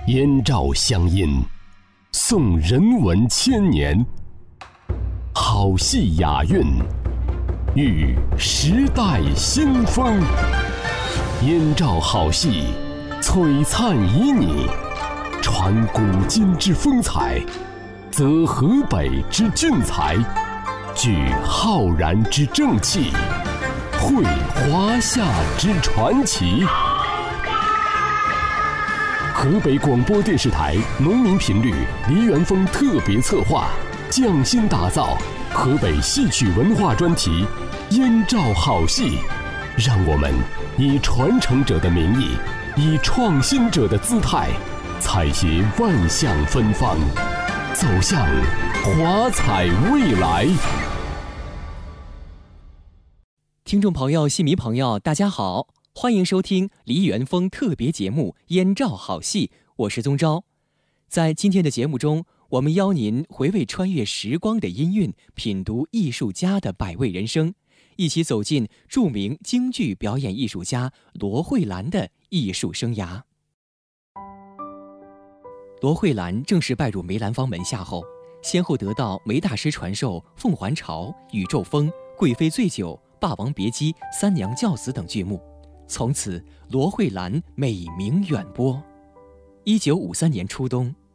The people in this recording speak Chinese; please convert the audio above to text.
燕赵乡音，颂人文千年，好戏雅韵，遇时代新风。燕赵好戏，璀璨旖旎，传古今之风采，则河北之俊才，聚浩然之正气，绘华夏之传奇。河北广播电视台农民频率梨园风特别策划，匠心打造河北戏曲文化专题《燕赵好戏》，让我们以传承者的名义，以创新者的姿态，采撷万象芬芳，走向华彩未来。 听众朋友、戏迷朋友，大家好，欢迎收听梨园风特别节目《燕赵好戏》，我是宗昭。在今天的节目中，我们邀您回味穿越时光的音韵，品读艺术家的百味人生，一起走进著名京剧表演艺术家罗慧兰的艺术生涯。罗慧兰正式拜入梅兰芳门下后，先后得到梅大师传授《凤还巢》《宇宙风》《贵妃醉酒》《霸王别姬》《三娘教子》等剧目，从此罗慧兰美名远播。1953年初冬，